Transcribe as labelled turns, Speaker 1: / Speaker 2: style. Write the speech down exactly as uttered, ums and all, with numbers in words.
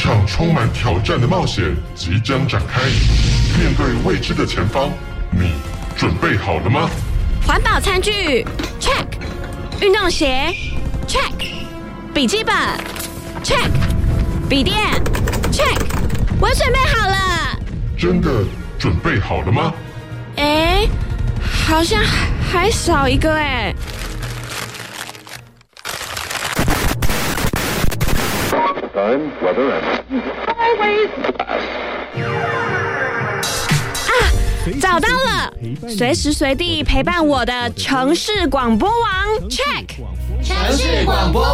Speaker 1: 场充满挑战的冒险即将展开，面对未知的前方，你准备好了吗？
Speaker 2: 环保餐具 check， 运动鞋 check， 笔记本 check， 笔电 check， 我准备好了。
Speaker 1: 真的准备好了吗？
Speaker 2: 哎，好像还少一个哎。
Speaker 3: Time, weather, and highways.
Speaker 2: 啊，找到了！随时随地陪伴我的城市广播网 check。
Speaker 4: 城市广播